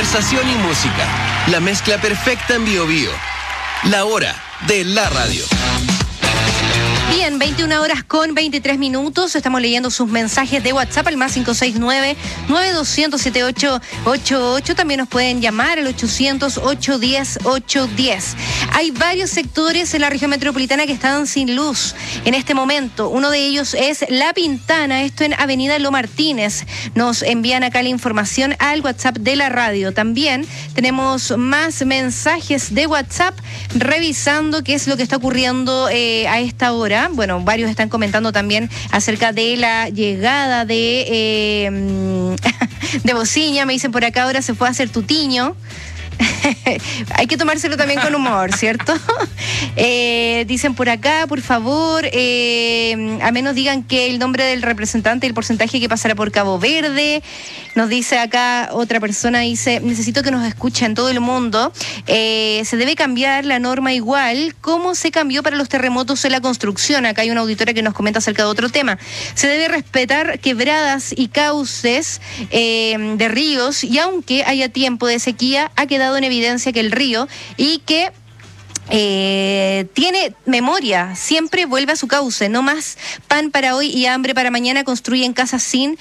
Conversación y música. La mezcla perfecta en Bio Bio. La hora de la radio. Bien, 21 horas con 23 minutos. Estamos leyendo sus mensajes de WhatsApp al más 569-9200-7888. También nos pueden llamar al 800-810-810. Hay varios sectores en la región metropolitana que están sin luz en este momento. Uno de ellos es La Pintana, esto en Avenida Lo Martínez. Nos envían acá la información al WhatsApp de la radio. También tenemos más mensajes de WhatsApp revisando qué es lo que está ocurriendo a esta hora. Bueno, varios están comentando también acerca de la llegada de Bociña. Me dicen por acá, ahora se fue a hacer Tutiño. Hay que tomárselo también con humor, ¿cierto? Dicen por acá, por favor, a menos digan que el nombre del representante y el porcentaje que pasará por Cabo Verde. Nos dice acá otra persona, dice, necesito que nos escuchen todo el mundo. Se debe cambiar la norma igual como se cambió para los terremotos en la construcción. Acá hay una auditora que nos comenta acerca de otro tema. Se debe respetar quebradas y cauces de ríos, y aunque haya tiempo de sequía, ha quedado en evidencia que el río y que tiene memoria, siempre vuelve a su cauce. No más pan para hoy y hambre para mañana. Construyen casas sin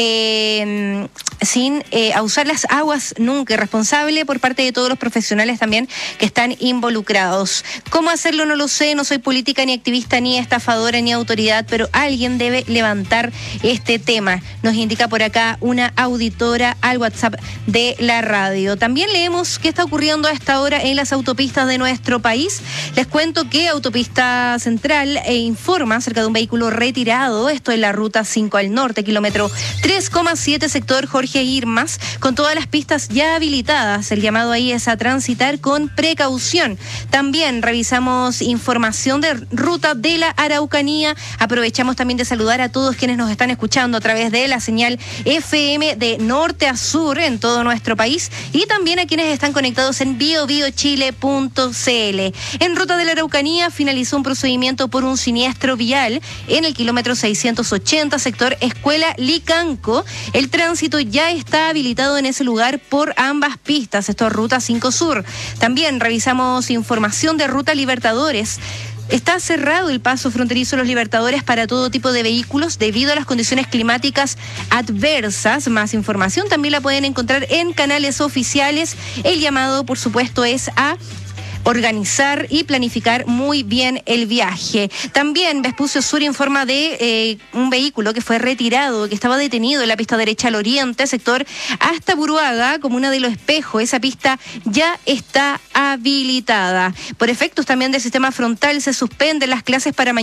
usar las aguas nunca. Responsable por parte de todos los profesionales también que están involucrados. ¿Cómo hacerlo? No lo sé, no soy política, ni activista, ni estafadora, ni autoridad, pero alguien debe levantar este tema. Nos indica por acá una auditora al WhatsApp de la radio. También leemos qué está ocurriendo a esta hora en las autopistas de nuestro país. Les cuento que Autopista Central informa acerca de un vehículo retirado, esto en la ruta 5 al norte, kilómetro 3,7, sector Jorge Irmas, con todas las pistas ya habilitadas. El llamado ahí es a transitar con precaución. También revisamos información de ruta de la Araucanía. Aprovechamos también de saludar a todos quienes nos están escuchando a través de la señal FM de norte a sur en todo nuestro país, y también a quienes están conectados en biobiochile.cl. En ruta de la Araucanía finalizó un procedimiento por un siniestro vial en el kilómetro 680, sector Escuela Licanco. El tránsito ya está habilitado en ese lugar por ambas pistas, esto es ruta 5 Sur. También revisamos información de ruta Libertadores. Está cerrado el paso fronterizo Los Libertadores para todo tipo de vehículos debido a las condiciones climáticas adversas. Más información también la pueden encontrar en canales oficiales. El llamado, por supuesto, es a organizar y planificar muy bien el viaje. También Vespucio Sur informa de un vehículo que fue retirado, que estaba detenido en la pista derecha al oriente, sector hasta Buruaga, comuna de Los Espejos. Esa pista ya está habilitada. Por efectos también del sistema frontal se suspenden las clases para mañana